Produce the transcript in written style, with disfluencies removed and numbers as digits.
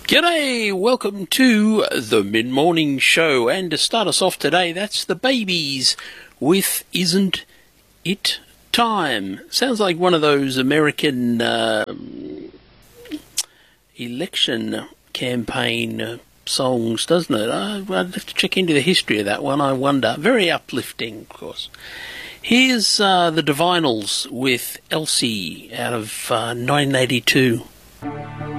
G'day, welcome to the Mid-Morning Show, and to start us off today, that's the Babies with Isn't It Time. Sounds like one of those American election campaign songs, doesn't it? I'd have to check into the history of that one, I wonder. Very uplifting, of course. Here's the Divinals with Elsie out of 1982.